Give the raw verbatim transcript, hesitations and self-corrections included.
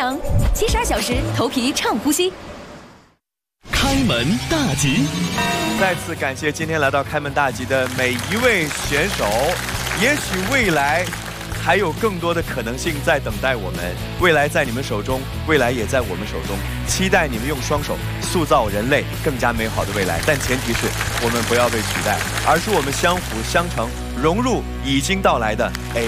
阳，七十二小时头皮畅呼吸。 开门大吉， 再次感谢今天来到开门大吉的每一位选手，也许未来还有更多的可能性在等待我们，未来在你们手中，未来也在我们手中，期待你们用双手塑造人类更加美好的未来，但前提是我们不要被取代，而是我们相辅相成，融入已经到来的 A I。